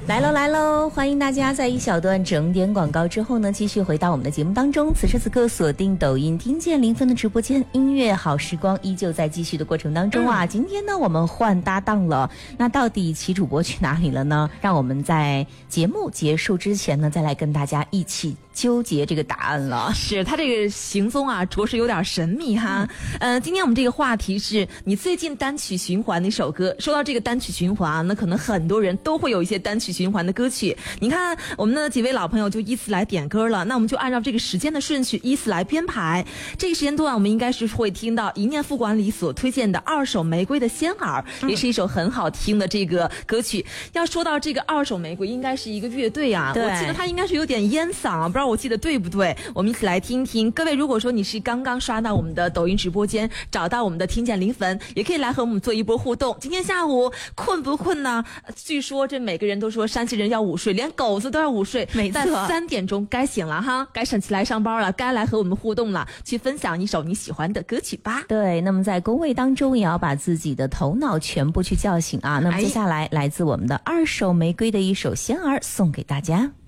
来喽！欢迎大家在一小段整点广告之后呢，继续回到我们的节目当中。此时此刻锁定抖音听见林芬的直播间，音乐好时光依旧在继续的过程当中啊。今天呢，我们换搭档了，那到底齐主播去哪里了呢？让我们在节目结束之前呢，再来跟大家一起纠结这个答案了。 是他这个行踪啊，着实有点神秘哈。今天我们这个话题是你最近单曲循环的一首歌。说到这个单曲循环啊，那可能很多人都会有一些单曲循环的歌曲。你看我们的几位老朋友就依次来点歌了，那我们就按照这个时间的顺序依次来编排。这个时间段我们应该是会听到一念副管理所推荐的二手玫瑰的仙儿，也是一首很好听的这个歌曲。要说到这个二手玫瑰，应该是一个乐队啊，我记得它应该是有点烟嗓啊，不知道我记得对不对？我们一起来听听。各位如果说你是刚刚刷到我们的抖音直播间，找到我们的听见林粉，也可以来和我们做一波互动。今天下午困不困呢？据说这每个人都说山西人要午睡，连狗子都要午睡， 没错 ，3点钟该醒了哈，该起来上班了，该来和我们互动了，去分享一首你喜欢的歌曲吧。 对，那么在工位当中也要把自己的头脑全部去叫醒啊。那么接下来来自我们的二手玫瑰的一首仙儿送给大家。